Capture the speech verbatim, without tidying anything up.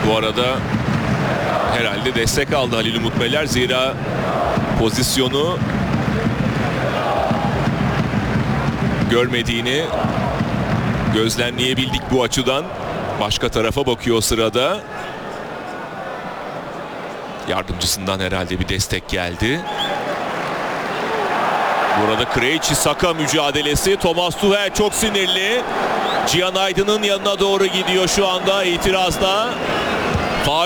Bu arada herhalde destek aldı Halil Umut Meler. Zira pozisyonu görmediğini gözlemleyebildik bu açıdan. Başka tarafa bakıyor o sırada. Yardımcısından herhalde bir destek geldi. Burada Krejci Saka mücadelesi. Thomas Tuchel çok sinirli. Cihan Aydın'ın yanına doğru gidiyor şu anda itirazla.